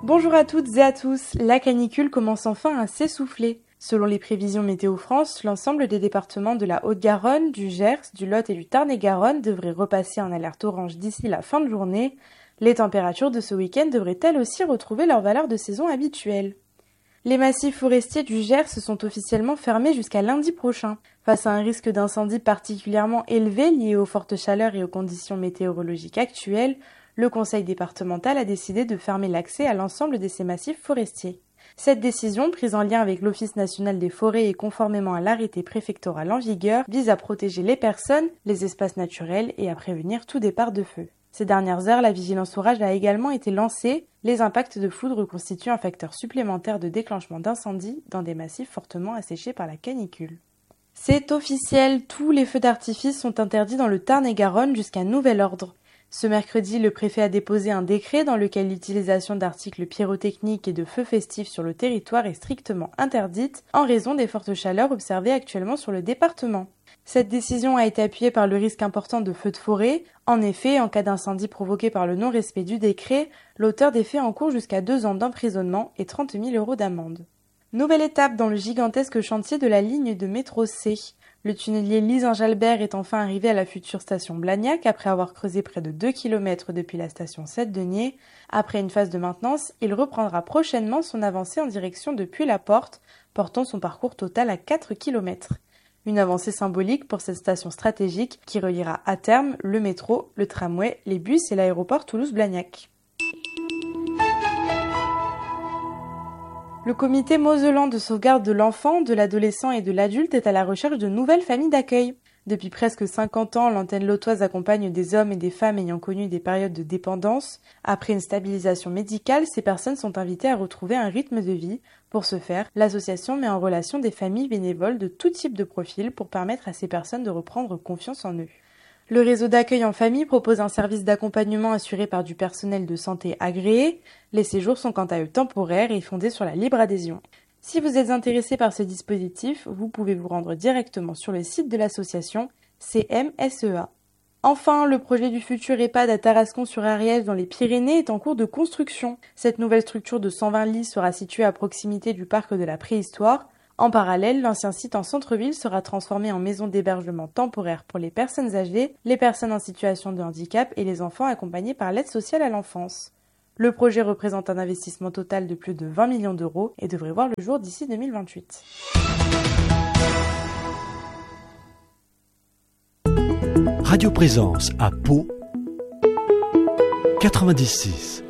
Bonjour à toutes et à tous, la canicule commence enfin à s'essouffler. Selon les prévisions Météo France, l'ensemble des départements de la Haute-Garonne, du Gers, du Lot et du Tarn-et-Garonne devraient repasser en alerte orange d'ici la fin de journée. Les températures de ce week-end devraient elles aussi retrouver leur valeur de saison habituelle. Les massifs forestiers du Gers sont officiellement fermés jusqu'à lundi prochain. Face à un risque d'incendie particulièrement élevé lié aux fortes chaleurs et aux conditions météorologiques actuelles, le conseil départemental a décidé de fermer l'accès à l'ensemble de ces massifs forestiers. Cette décision, prise en lien avec l'Office national des forêts et conformément à l'arrêté préfectoral en vigueur, vise à protéger les personnes, les espaces naturels et à prévenir tout départ de feu. Ces dernières heures, la vigilance orage a également été lancée. Les impacts de foudre constituent un facteur supplémentaire de déclenchement d'incendie dans des massifs fortement asséchés par la canicule. C'est officiel, tous les feux d'artifice sont interdits dans le Tarn-et-Garonne jusqu'à nouvel ordre. Ce mercredi, le préfet a déposé un décret dans lequel l'utilisation d'articles pyrotechniques et de feux festifs sur le territoire est strictement interdite en raison des fortes chaleurs observées actuellement sur le département. Cette décision a été appuyée par le risque important de feux de forêt. En effet, en cas d'incendie provoqué par le non-respect du décret, l'auteur des faits encourt jusqu'à 2 ans d'emprisonnement et 30 000 € d'amende. Nouvelle étape dans le gigantesque chantier de la ligne de métro C. Le tunnelier Lise-Jalbert est enfin arrivé à la future station Blagnac après avoir creusé près de 2 km depuis la station Sept-Deniers. Après une phase de maintenance, il reprendra prochainement son avancée en direction de Puy-la-Porte, portant son parcours total à 4 km. Une avancée symbolique pour cette station stratégique qui reliera à terme le métro, le tramway, les bus et l'aéroport Toulouse-Blagnac. Le comité mosellan de sauvegarde de l'enfant, de l'adolescent et de l'adulte est à la recherche de nouvelles familles d'accueil. Depuis presque 50 ans, l'antenne lotoise accompagne des hommes et des femmes ayant connu des périodes de dépendance. Après une stabilisation médicale, ces personnes sont invitées à retrouver un rythme de vie. Pour ce faire, l'association met en relation des familles bénévoles de tout type de profil pour permettre à ces personnes de reprendre confiance en eux. Le réseau d'accueil en famille propose un service d'accompagnement assuré par du personnel de santé agréé. Les séjours sont quant à eux temporaires et fondés sur la libre adhésion. Si vous êtes intéressé par ce dispositif, vous pouvez vous rendre directement sur le site de l'association CMSEA. Enfin, le projet du futur EHPAD à Tarascon-sur-Ariège dans les Pyrénées est en cours de construction. Cette nouvelle structure de 120 lits sera située à proximité du parc de la Préhistoire. En parallèle, l'ancien site en centre-ville sera transformé en maison d'hébergement temporaire pour les personnes âgées, les personnes en situation de handicap et les enfants accompagnés par l'aide sociale à l'enfance. Le projet représente un investissement total de plus de 20 millions d'euros et devrait voir le jour d'ici 2028. Radio Présence à Pau 96.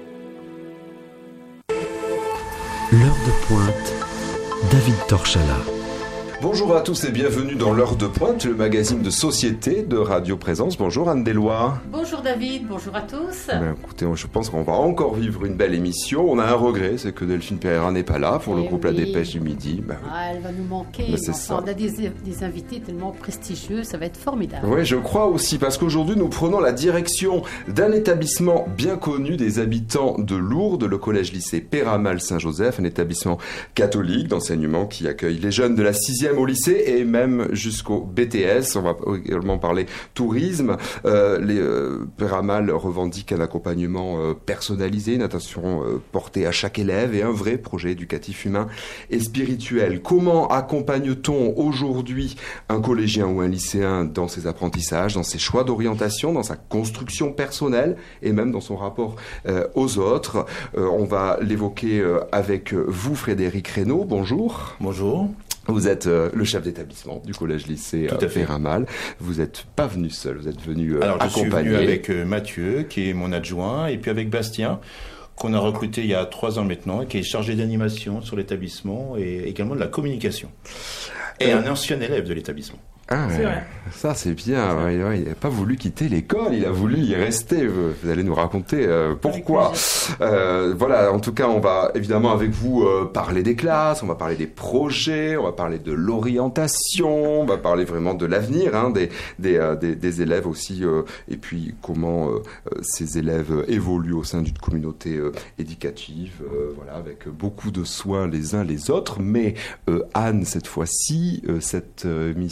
L'heure de pointe, David Torchala. Bonjour à tous et bienvenue dans l'heure de pointe, le magazine de société de Radio Présence. Bonjour Anne Deslois. Bonjour David, bonjour à tous. Écoutez, je pense qu'on va encore vivre une belle émission. On a un regret, c'est que Delphine Pereira n'est pas là pour le groupe La Dépêche du Midi. Elle va nous manquer. On a des invités tellement prestigieux, ça va être formidable. Oui, je crois aussi, parce qu'aujourd'hui nous prenons la direction d'un établissement bien connu des habitants de Lourdes, le collège-lycée Peyramal Saint-Joseph, un établissement catholique d'enseignement qui accueille les jeunes de la 6e au lycée et même jusqu'au BTS. On va également parler tourisme. Les Peyramal revendiquent un accompagnement personnalisé, une attention portée à chaque élève et un vrai projet éducatif humain et spirituel. Comment accompagne-t-on aujourd'hui un collégien ou un lycéen dans ses apprentissages, dans ses choix d'orientation, dans sa construction personnelle et même dans son rapport aux autres? On va l'évoquer avec vous, Frédéric Reynaud. Bonjour. Bonjour. Vous êtes le chef d'établissement du collège-lycée Peyramal. Vous n'êtes pas venu seul, vous êtes venu accompagné. Alors je suis venu avec Mathieu, qui est mon adjoint, et puis avec Bastien, qu'on a recruté il y a 3 ans maintenant, et qui est chargé d'animation sur l'établissement et également de la communication. Et un ancien élève de l'établissement. Ah, c'est vrai. Ça c'est bien. Ouais, il n'a pas voulu quitter l'école, il a voulu y rester. Vous allez nous raconter pourquoi. Voilà, en tout cas, on va évidemment avec vous parler des classes, on va parler des projets, on va parler de l'orientation, on va parler vraiment de l'avenir des élèves aussi, et puis comment ces élèves évoluent au sein d'une communauté éducative, voilà, avec beaucoup de soins les uns les autres. Mais Anne, cette fois-ci, cette mission a une petite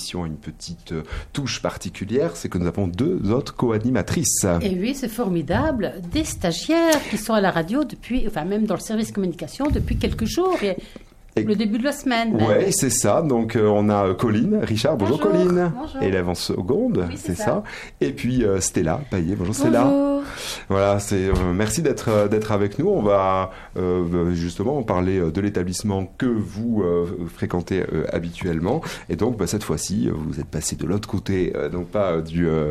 petite touche particulière, c'est que nous avons 2 autres co-animatrices. Et oui, c'est formidable. Des stagiaires qui sont à la radio depuis, enfin même dans le service communication depuis quelques jours. Le début de la semaine. Oui, c'est ça. Donc, on a Colline Richard. Bonjour Colline. Bonjour. Élève en seconde, oui, c'est ça. Et puis Stella Paillet. Bonjour Stella. Bonjour. Voilà, merci d'être avec nous. On va justement parler de l'établissement que vous fréquentez habituellement. Et donc, cette fois-ci, vous êtes passé de l'autre côté, donc pas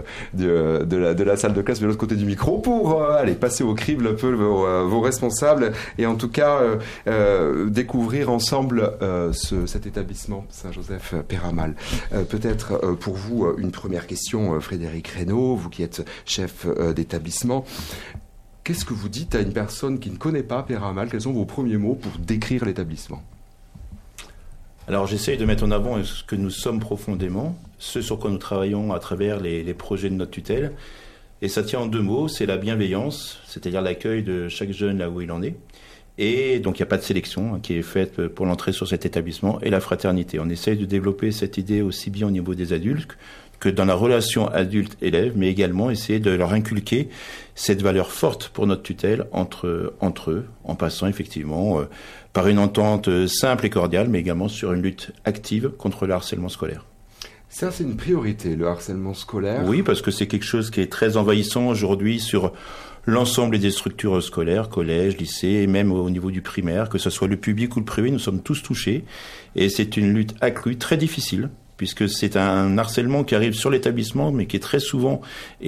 de la salle de classe, mais de l'autre côté du micro pour aller passer au crible un peu vos responsables et en tout cas découvrir ensemble cet établissement Saint-Joseph Péramal. Peut-être pour vous une première question, Frédéric Reynaud, vous qui êtes chef d'établissement. Qu'est-ce que vous dites à une personne qui ne connaît pas Péramal? Quels sont vos premiers mots pour décrire l'établissement? Alors j'essaye de mettre en avant ce que nous sommes profondément, ce sur quoi nous travaillons à travers les projets de notre tutelle. Et ça tient en 2 mots, c'est la bienveillance, c'est-à-dire l'accueil de chaque jeune là où il en est. Et donc il n'y a pas de sélection qui est faite pour l'entrée sur cet établissement, et la fraternité. On essaye de développer cette idée aussi bien au niveau des adultes que dans la relation adulte-élève, mais également essayer de leur inculquer cette valeur forte pour notre tutelle entre eux, en passant effectivement par une entente simple et cordiale, mais également sur une lutte active contre le harcèlement scolaire. Ça, c'est une priorité, le harcèlement scolaire. Oui, parce que c'est quelque chose qui est très envahissant aujourd'hui sur l'ensemble des structures scolaires, collèges, lycées, et même au niveau du primaire, que ce soit le public ou le privé, nous sommes tous touchés. Et c'est une lutte accrue, très difficile, puisque c'est un harcèlement qui arrive sur l'établissement, mais qui est très souvent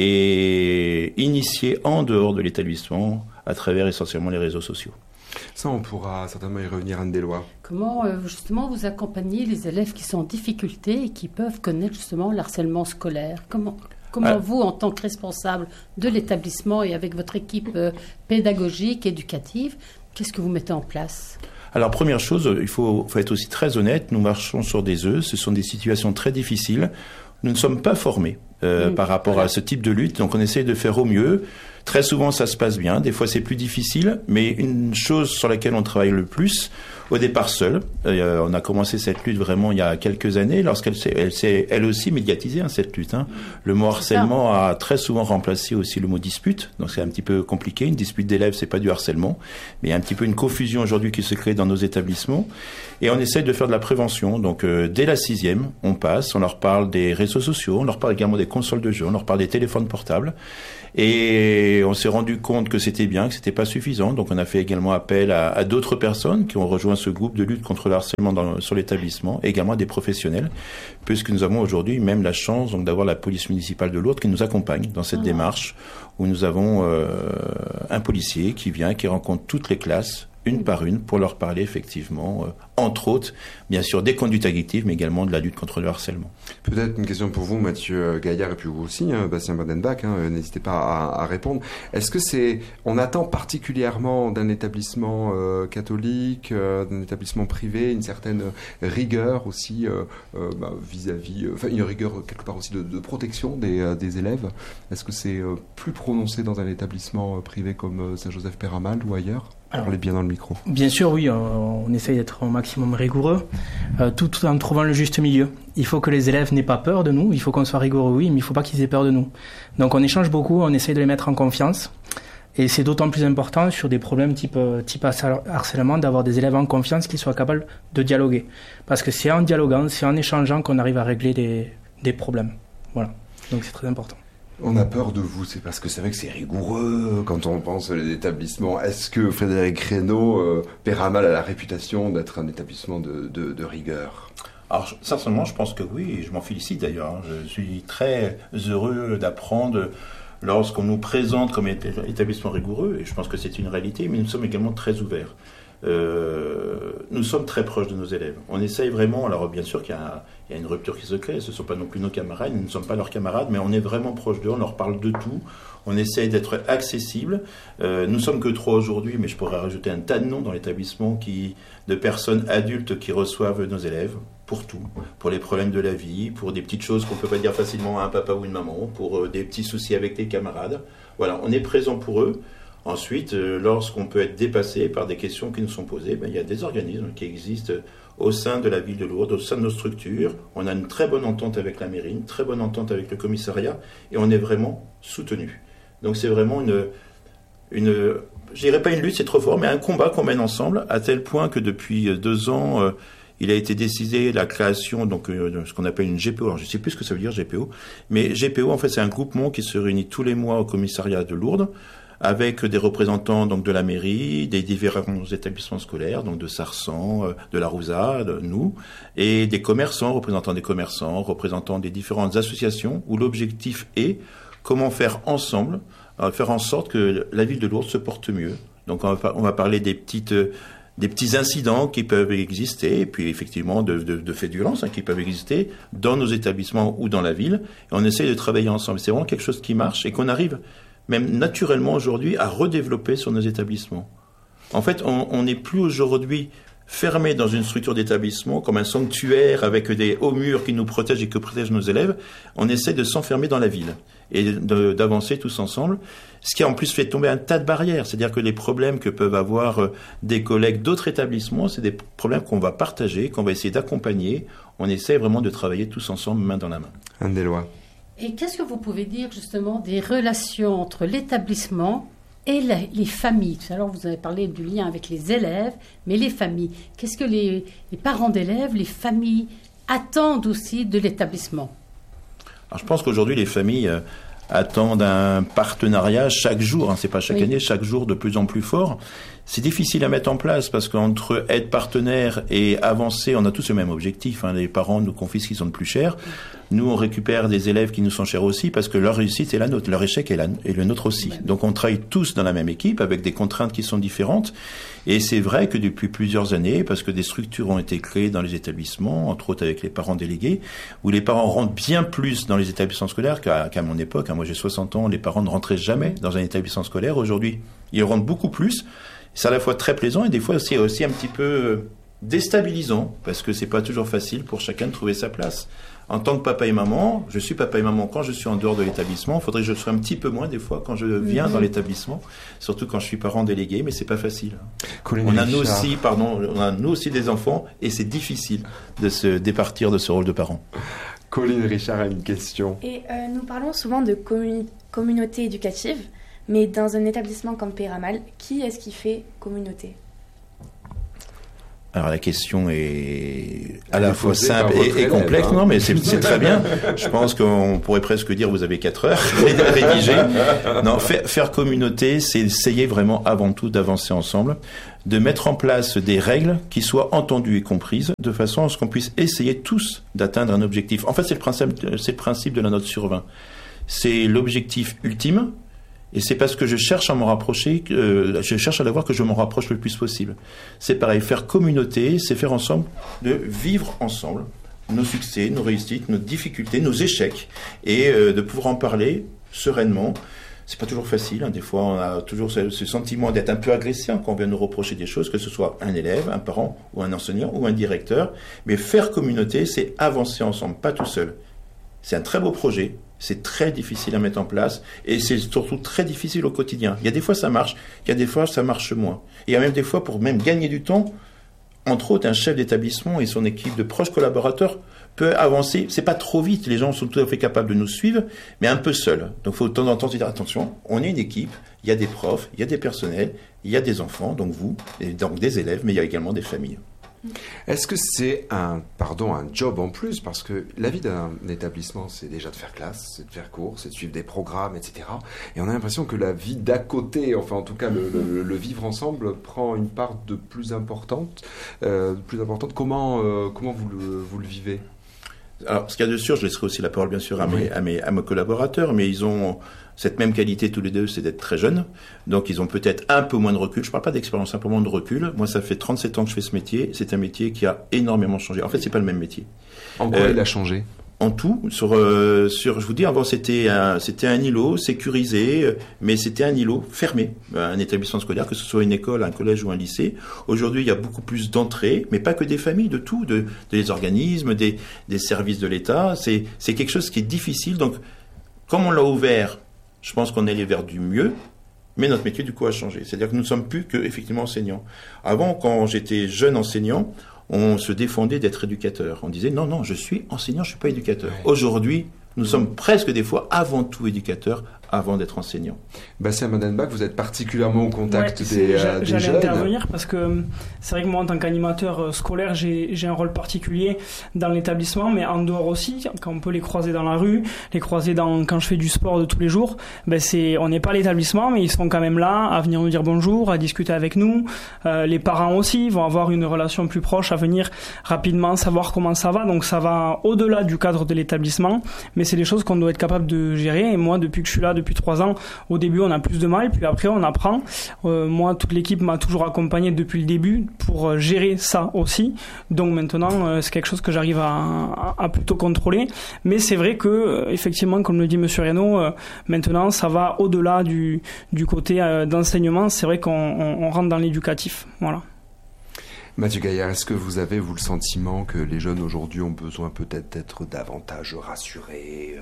initié en dehors de l'établissement, à travers essentiellement les réseaux sociaux. Ça, on pourra certainement y revenir, Anne Deslois. Comment, justement, vous accompagnez les élèves qui sont en difficulté et qui peuvent connaître, justement, le harcèlement scolaire? Comment vous, en tant que responsable de l'établissement et avec votre équipe pédagogique, éducative, qu'est-ce que vous mettez en place? Alors, première chose, il faut être aussi très honnête. Nous marchons sur des œufs. Ce sont des situations très difficiles. Nous ne sommes pas formés par rapport à ce type de lutte. Donc, on essaie de faire au mieux. Très souvent, ça se passe bien. Des fois, c'est plus difficile. Mais une chose sur laquelle on travaille le plus, au départ seul, on a commencé cette lutte vraiment il y a quelques années, lorsqu'elle s'est elle aussi médiatisée, cette lutte. Le mot harcèlement a très souvent remplacé aussi le mot dispute. Donc, c'est un petit peu compliqué. Une dispute d'élèves, c'est pas du harcèlement. Mais il y a un petit peu une confusion aujourd'hui qui se crée dans nos établissements. Et on essaie de faire de la prévention. Donc, dès la 6e, on leur parle des réseaux sociaux, on leur parle également des consoles de jeux, on leur parle des téléphones portables. Et on s'est rendu compte que c'était bien, que c'était pas suffisant. Donc on a fait également appel à d'autres personnes qui ont rejoint ce groupe de lutte contre le harcèlement sur l'établissement, et également à des professionnels, puisque nous avons aujourd'hui même la chance donc d'avoir la police municipale de Lourdes qui nous accompagne dans cette démarche, où nous avons un policier qui vient, qui rencontre toutes les classes, une par une, pour leur parler effectivement, entre autres, bien sûr, des conduites addictives, mais également de la lutte contre le harcèlement. Peut-être une question pour vous, Mathieu Gaillard, et puis vous aussi, Bastien Badenbach, n'hésitez pas à répondre. Est-ce que on attend particulièrement d'un établissement catholique, d'un établissement privé, une certaine rigueur aussi vis-à-vis, une rigueur quelque part aussi de protection des élèves? Est-ce que c'est plus prononcé dans un établissement privé comme Saint-Joseph Péramal ou ailleurs? Parlez bien dans le micro. Bien sûr, oui, on essaye d'être au maximum rigoureux, tout en trouvant le juste milieu. Il faut que les élèves n'aient pas peur de nous, il faut qu'on soit rigoureux, oui, mais il ne faut pas qu'ils aient peur de nous. Donc on échange beaucoup, on essaye de les mettre en confiance, et c'est d'autant plus important sur des problèmes type harcèlement, d'avoir des élèves en confiance qui soient capables de dialoguer. Parce que c'est en dialoguant, c'est en échangeant qu'on arrive à régler des problèmes. Voilà, donc c'est très important. On a peur de vous, c'est parce que c'est vrai que c'est rigoureux quand on pense à l'établissement. Est-ce que Frédéric Reynaud, Péramal a la réputation d'être un établissement de rigueur? Alors, sincèrement, je pense que oui, et je m'en félicite d'ailleurs. Je suis très heureux d'apprendre lorsqu'on nous présente comme établissement rigoureux, et je pense que c'est une réalité, mais nous sommes également très ouverts. Nous sommes très proches de nos élèves. On essaye vraiment, alors bien sûr qu'il y a une rupture qui se crée, ce ne sont pas non plus nos camarades, nous ne sommes pas leurs camarades, mais on est vraiment proches d'eux, on leur parle de tout, on essaye d'être accessible. Nous sommes que 3 aujourd'hui, mais je pourrais rajouter un tas de noms dans l'établissement de personnes adultes qui reçoivent nos élèves pour tout, pour les problèmes de la vie, pour des petites choses qu'on ne peut pas dire facilement à un papa ou une maman, pour des petits soucis avec les camarades. Voilà, on est présent pour eux. Ensuite, lorsqu'on peut être dépassé par des questions qui nous sont posées, il y a des organismes qui existent au sein de la ville de Lourdes, au sein de nos structures. On a une très bonne entente avec la mairie, une très bonne entente avec le commissariat, et on est vraiment soutenu. Donc c'est vraiment je dirais pas une lutte, c'est trop fort, mais un combat qu'on mène ensemble, à tel point que depuis 2 ans, il a été décidé la création de ce qu'on appelle une GPO. Alors je ne sais plus ce que ça veut dire GPO, mais GPO en fait c'est un groupement qui se réunit tous les mois au commissariat de Lourdes, avec des représentants donc de la mairie, des différents établissements scolaires, donc de Sarsan, de la Rouza, de nous, et des commerçants, représentants des différentes associations, où l'objectif est comment faire ensemble, faire en sorte que la ville de Lourdes se porte mieux. Donc on va parler des petits incidents qui peuvent exister, et puis effectivement de faits de violence qui peuvent exister dans nos établissements ou dans la ville, et on essaie de travailler ensemble. C'est vraiment quelque chose qui marche et qu'on arrive même naturellement aujourd'hui à redévelopper sur nos établissements. En fait, on n'est plus aujourd'hui fermé dans une structure d'établissement comme un sanctuaire avec des hauts murs qui nous protègent et que protègent nos élèves. On essaie de s'enfermer dans la ville et d'avancer tous ensemble, ce qui a en plus fait tomber un tas de barrières. C'est-à-dire que les problèmes que peuvent avoir des collègues d'autres établissements, c'est des problèmes qu'on va partager, qu'on va essayer d'accompagner. On essaie vraiment de travailler tous ensemble, main dans la main. Anne Deslois. Et qu'est-ce que vous pouvez dire justement des relations entre l'établissement et les familles? Alors vous avez parlé du lien avec les élèves, mais les familles. Qu'est-ce que les parents d'élèves, les familles attendent aussi de l'établissement? Alors je pense qu'aujourd'hui les familles attendent un partenariat chaque jour, c'est pas chaque année, chaque jour de plus en plus fort. C'est difficile à mettre en place parce qu'entre être partenaire et avancer, on a tous le même objectif. Les parents nous confient ce qu'ils ont de plus cher. Nous, on récupère des élèves qui nous sont chers aussi parce que leur réussite est la nôtre, leur échec est le nôtre aussi. Donc on travaille tous dans la même équipe avec des contraintes qui sont différentes. Et c'est vrai que depuis plusieurs années, parce que des structures ont été créées dans les établissements, entre autres avec les parents délégués, où les parents rentrent bien plus dans les établissements scolaires qu'à mon époque. Moi j'ai 60 ans, les parents ne rentraient jamais dans un établissement scolaire. Aujourd'hui, ils rentrent beaucoup plus. C'est à la fois très plaisant et des fois c'est aussi un petit peu déstabilisant parce que c'est pas toujours facile pour chacun de trouver sa place. En tant que papa et maman, je suis papa et maman quand je suis en dehors de l'établissement. Il faudrait que je sois un petit peu moins des fois quand je viens dans l'établissement, surtout quand je suis parent délégué, mais c'est pas facile. On a nous aussi des enfants et c'est difficile de se départir de ce rôle de parent. Colline Richard a une question. Et nous parlons souvent de communauté éducative, mais dans un établissement comme Peyramal, qui est-ce qui fait communauté ? Alors la question est à la fois simple et complexe. Non, mais c'est très bien. Je pense qu'on pourrait presque dire vous avez 4 heures à rédiger. Non, faire communauté, c'est essayer vraiment avant tout d'avancer ensemble, de mettre en place des règles qui soient entendues et comprises, de façon à ce qu'on puisse essayer tous d'atteindre un objectif. En fait, c'est le principe de la note sur 20. C'est l'objectif ultime. Et c'est parce que je cherche à m'en rapprocher, je cherche à l'avoir que je m'en rapproche le plus possible. C'est pareil, faire communauté, c'est faire ensemble, de vivre ensemble nos succès, nos réussites, nos difficultés, nos échecs, et de pouvoir en parler sereinement. C'est pas toujours facile, des fois on a toujours ce sentiment d'être un peu agressé quand on vient nous reprocher des choses, que ce soit un élève, un parent, ou un enseignant, ou un directeur. Mais faire communauté, c'est avancer ensemble, pas tout seul. C'est un très beau projet. C'est très difficile à mettre en place et c'est surtout très difficile au quotidien. Il y a des fois ça marche, il y a des fois ça marche moins. Et il y a même des fois pour même gagner du temps, entre autres un chef d'établissement et son équipe de proches collaborateurs peut avancer. C'est pas trop vite, les gens sont tout à fait capables de nous suivre, mais un peu seuls. Donc il faut de temps en temps se dire attention, on est une équipe, il y a des profs, il y a des personnels, il y a des enfants, donc vous, et donc des élèves, mais il y a également des familles. Est-ce que c'est un job en plus? Parce que la vie d'un établissement, c'est déjà de faire classe, c'est de faire cours, c'est de suivre des programmes, etc. Et on a l'impression que la vie d'à côté, enfin en tout cas le vivre ensemble, prend une part de plus importante. Comment vous le vivez? Alors, ce qu'il y a de sûr, je laisserai aussi la parole bien sûr à mes collaborateurs, mais ils ont cette même qualité tous les deux, c'est d'être très jeunes. Donc ils ont peut-être un peu moins de recul. Je ne parle pas d'expérience, simplement de recul. Moi, ça fait 37 ans que je fais ce métier. C'est un métier qui a énormément changé. En fait, c'est pas le même métier. En quoi il a changé? En tout, je vous dis, avant c'était un îlot sécurisé, mais c'était un îlot fermé, un établissement scolaire, que ce soit une école, un collège ou un lycée. Aujourd'hui, il y a beaucoup plus d'entrées, mais pas que des familles, de tout, des organismes, des services de l'État. C'est quelque chose qui est difficile. Donc, comme on l'a ouvert, je pense qu'on est allé vers du mieux, Mais notre métier, du coup, a changé. C'est-à-dire que nous ne sommes plus que, effectivement, enseignants. Avant, quand j'étais jeune enseignant, on se défendait d'être éducateur. On disait, non, je suis enseignant, je ne suis pas éducateur. Ouais. Aujourd'hui, nous sommes presque des fois avant tout éducateurs, avant d'être enseignant. Bastien Mandenbach, vous êtes particulièrement au contact des jeunes. J'allais intervenir parce que c'est vrai que moi, en tant qu'animateur scolaire, j'ai un rôle particulier dans l'établissement, mais en dehors aussi, quand on peut les croiser dans la rue, les croiser quand je fais du sport de tous les jours, on n'est pas à l'établissement, mais ils sont quand même là à venir nous dire bonjour, à discuter avec nous. Les parents aussi vont avoir une relation plus proche, à venir rapidement savoir comment ça va. Donc ça va au-delà du cadre de l'établissement, mais c'est des choses qu'on doit être capable de gérer. Et moi, depuis que je suis là, depuis 3 ans, au début on a plus de mal, puis après on apprend. Moi, toute l'équipe m'a toujours accompagné depuis le début pour gérer ça aussi. Donc maintenant, c'est quelque chose que j'arrive à plutôt contrôler. Mais c'est vrai que, effectivement, comme le dit Monsieur Reynaud, maintenant ça va au-delà du côté d'enseignement. C'est vrai qu'on rentre dans l'éducatif. Voilà. Mathieu Gaillard, est-ce que vous avez, le sentiment que les jeunes aujourd'hui ont besoin peut-être d'être davantage rassurés,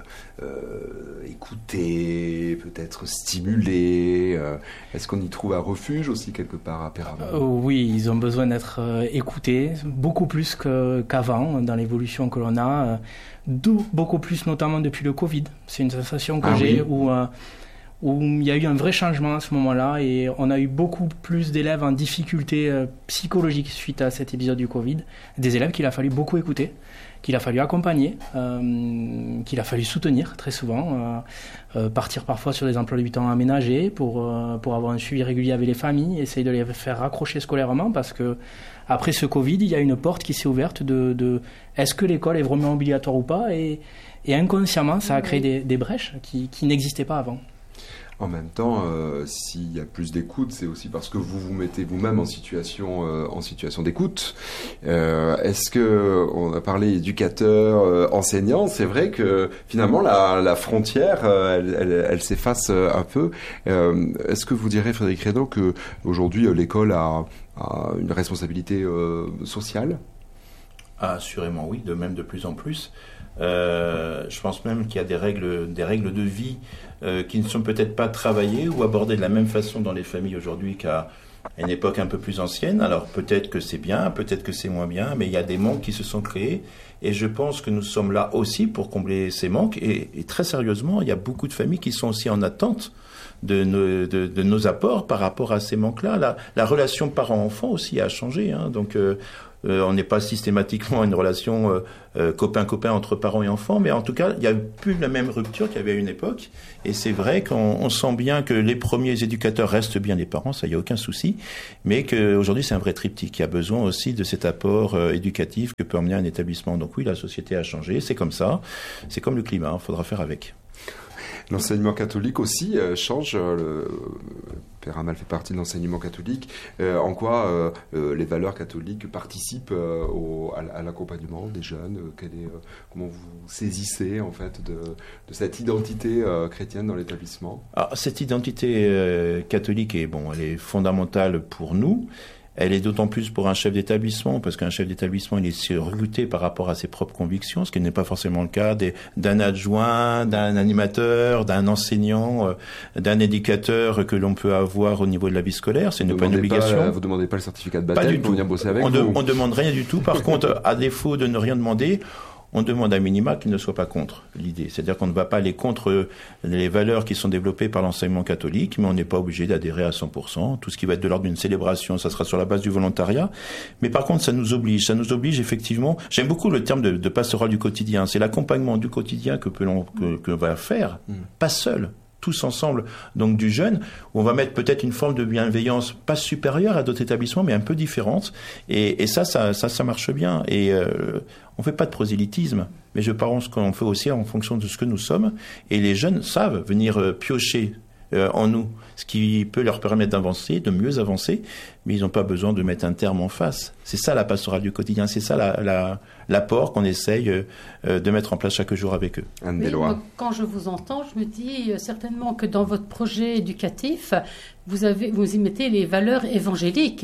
écoutés, peut-être stimulés Est-ce qu'on y trouve un refuge aussi quelque part à Peyramale ? Oui, ils ont besoin d'être écoutés, beaucoup plus qu'avant dans l'évolution que l'on a, beaucoup plus notamment depuis le Covid. C'est une sensation que j'ai où il y a eu un vrai changement à ce moment-là et on a eu beaucoup plus d'élèves en difficulté psychologique suite à cet épisode du Covid. Des élèves qu'il a fallu beaucoup écouter, qu'il a fallu accompagner, qu'il a fallu soutenir très souvent, partir parfois sur des emplois du temps aménagés pour avoir un suivi régulier avec les familles, essayer de les faire raccrocher scolairement parce que après ce Covid, il y a une porte qui s'est ouverte de est-ce que l'école est vraiment obligatoire ou pas et inconsciemment ça a créé des brèches qui n'existaient pas avant. En même temps, s'il y a plus d'écoute, c'est aussi parce que vous vous mettez vous-même en situation d'écoute. Est-ce que on a parlé éducateur, enseignant, c'est vrai que finalement la frontière, elle s'efface un peu. Est-ce que vous direz, Frédéric Reynaud, que aujourd'hui l'école a une responsabilité sociale ? Assurément oui, de plus en plus. Je pense même qu'il y a des règles de vie qui ne sont peut-être pas travaillées ou abordées de la même façon dans les familles aujourd'hui qu'à une époque un peu plus ancienne. Alors peut-être que c'est bien, peut-être que c'est moins bien, mais il y a des manques qui se sont créés et je pense que nous sommes là aussi pour combler ces manques et très sérieusement, il y a beaucoup de familles qui sont aussi en attente de nos apports par rapport à ces manques-là. La relation parent-enfant aussi a changé, donc on n'est pas systématiquement une relation copain-copain entre parents et enfants, mais en tout cas, il n'y a plus la même rupture qu'il y avait à une époque. Et c'est vrai qu'on sent bien que les premiers éducateurs restent bien les parents, ça, il n'y a aucun souci, mais qu'aujourd'hui, c'est un vrai triptyque. Il y a besoin aussi de cet apport éducatif que peut emmener un établissement. Donc oui, la société a changé, c'est comme ça, c'est comme le climat, il faudra faire avec. L'enseignement catholique aussi change. Peyramale fait partie de l'enseignement catholique. En quoi les valeurs catholiques participent à l'accompagnement des jeunes comment vous saisissez en fait de cette identité chrétienne dans l'établissement ? Alors, cette identité catholique elle est fondamentale pour nous. Elle est d'autant plus pour un chef d'établissement, parce qu'un chef d'établissement, il est recruté par rapport à ses propres convictions, ce qui n'est pas forcément le cas d'un adjoint, d'un animateur, d'un enseignant, d'un éducateur que l'on peut avoir au niveau de la vie scolaire. Ce n'est pas une obligation. Vous ne demandez pas le certificat de baptême pour venir bosser avec vous ? On ne demande rien du tout. Par contre, à défaut de ne rien demander, on demande à minima qu'il ne soit pas contre l'idée. C'est-à-dire qu'on ne va pas aller contre les valeurs qui sont développées par l'enseignement catholique, mais on n'est pas obligé d'adhérer à 100%. Tout ce qui va être de l'ordre d'une célébration, ça sera sur la base du volontariat. Mais par contre, ça nous oblige effectivement. J'aime beaucoup le terme de pastoral du quotidien. C'est l'accompagnement du quotidien que va faire, pas seul, tous ensemble, donc du jeune, où on va mettre peut-être une forme de bienveillance pas supérieure à d'autres établissements, mais un peu différente. Et ça marche bien. Et on fait pas de prosélytisme, mais je pense qu'on fait aussi en fonction de ce que nous sommes. Et les jeunes savent venir piocher en nous, ce qui peut leur permettre d'avancer, de mieux avancer, mais ils n'ont pas besoin de mettre un terme en face. C'est ça la pastorale du quotidien, c'est ça l'apport qu'on essaye de mettre en place chaque jour avec eux. Oui, moi, quand je vous entends, je me dis certainement que dans votre projet éducatif, vous y mettez les valeurs évangéliques.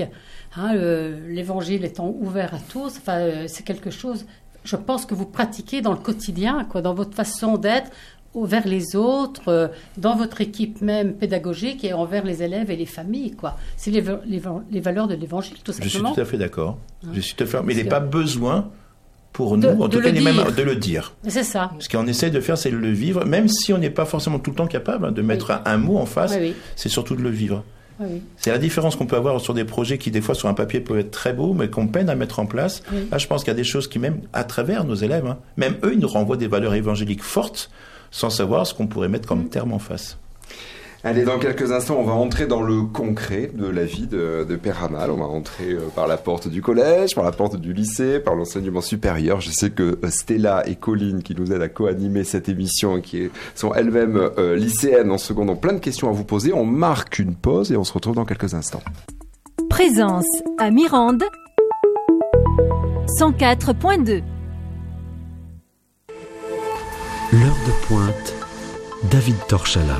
L'évangile étant ouvert à tous, c'est quelque chose, je pense que vous pratiquez dans le quotidien, dans votre façon d'être, envers les autres, dans votre équipe même pédagogique et envers les élèves et les familles, quoi. C'est les valeurs de l'Évangile, tout simplement. Je suis tout à fait d'accord. Mais il n'est que- pas besoin pour nous, en tout cas, de le dire. C'est ça. Ce qu'on essaie de faire, c'est de le vivre, même si on n'est pas forcément tout le temps capable de mettre un mot en face, Oui. c'est surtout de le vivre. Oui. C'est la différence qu'on peut avoir sur des projets qui, des fois, sur un papier, peuvent être très beaux, mais qu'on peine à mettre en place. Oui. Là, je pense qu'il y a des choses qui, même à travers nos élèves, même eux, ils nous renvoient des valeurs évangéliques fortes, sans savoir ce qu'on pourrait mettre comme terme en face. Allez, dans quelques instants, on va entrer dans le concret de la vie de Père Amal. On va entrer par la porte du collège, par la porte du lycée, par l'enseignement supérieur. Je sais que Stella et Colline, qui nous aident à co-animer cette émission, sont elles-mêmes lycéennes en seconde, ont plein de questions à vous poser. On marque une pause et on se retrouve dans quelques instants. Présence à Mirande, 104.2. L'heure de pointe, David Torchala.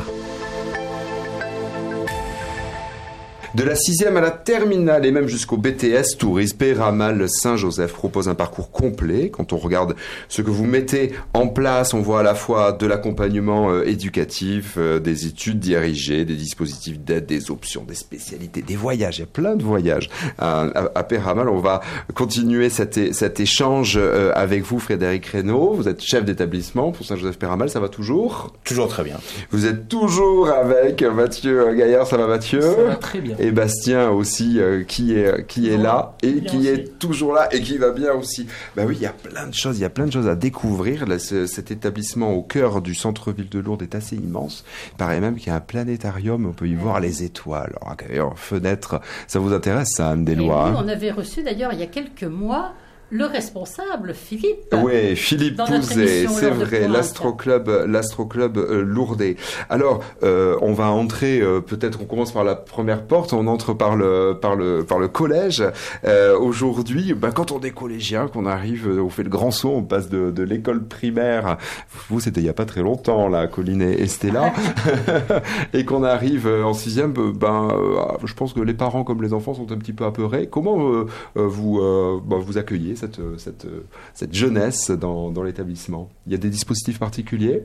De la 6e à la terminale et même jusqu'au BTS, Tourisme, Père Amal Saint-Joseph propose un parcours complet. Quand on regarde ce que vous mettez en place, on voit à la fois de l'accompagnement éducatif, des études dirigées, des dispositifs d'aide, des options, des spécialités, des voyages. Il y a plein de voyages à Père Amal. On va continuer cet échange avec vous, Frédéric Reynaud. Vous êtes chef d'établissement pour Saint-Joseph Père Amal. Ça va toujours ? Toujours très bien. Vous êtes toujours avec Mathieu Gaillard. Ça va, Mathieu ? Ça va très bien. Et Bastien aussi, qui est là et qui aussi. est toujours là et qui va bien aussi. Ben oui, il y a plein de choses à découvrir. Là, cet établissement au cœur du centre-ville de Lourdes est assez immense. Il paraît même qu'il y a un planétarium, on peut y voir les étoiles. Alors, fenêtre, ça vous intéresse, ça, Anne Et Deslois, nous, on avait reçu d'ailleurs il y a quelques mois le responsable, Philippe. Oui, Philippe Dans notre Pouzet, émission c'est L'heure de vrai, pointe. l'Astroclub Lourdais. Alors, on va entrer, peut-être on commence par la première porte, on entre par le collège. Aujourd'hui, quand on est collégien, qu'on arrive, on fait le grand saut, on passe de l'école primaire, vous c'était il y a pas très longtemps là, Colline et Stella, et qu'on arrive en 6e, je pense que les parents comme les enfants sont un petit peu apeurés. Comment vous accueillez cette jeunesse dans l'établissement? Il y a des dispositifs particuliers?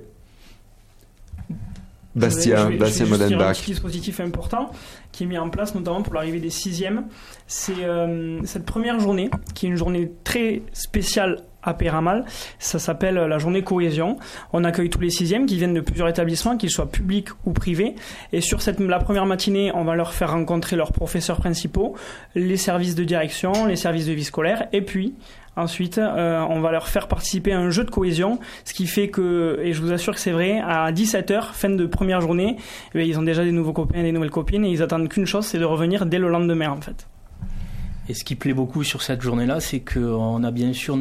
Bastien Je vais juste dire un Modenbach. petit dispositif important qui est mis en place notamment pour l'arrivée des 6e. C'est cette première journée, qui est une journée très spéciale à Père Amal. Ça s'appelle la journée cohésion. On accueille tous les 6e qui viennent de plusieurs établissements, qu'ils soient publics ou privés. Et sur la première matinée, on va leur faire rencontrer leurs professeurs principaux, les services de direction, les services de vie scolaire. Et puis, ensuite, on va leur faire participer à un jeu de cohésion, ce qui fait que, et je vous assure que c'est vrai, à 17h, fin de première journée, ils ont déjà des nouveaux copains et des nouvelles copines, et ils attendent qu'une chose, c'est de revenir dès le lendemain, en fait. Et ce qui plaît beaucoup sur cette journée-là, c'est qu'on a bien sûr